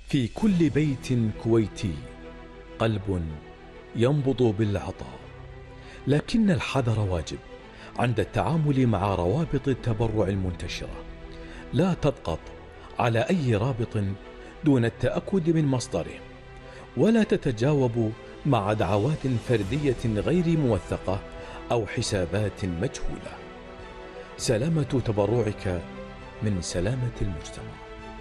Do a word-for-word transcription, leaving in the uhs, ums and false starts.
في كل بيت كويتي قلب ينبض بالعطاء، لكن الحذر واجب عند التعامل مع روابط التبرع المنتشرة. لا تضغط على أي رابط دون التأكد من مصدره، ولا تتجاوب مع دعوات فردية غير موثقة أو حسابات مجهولة. سلامة تبرعك من سلامة المجتمع.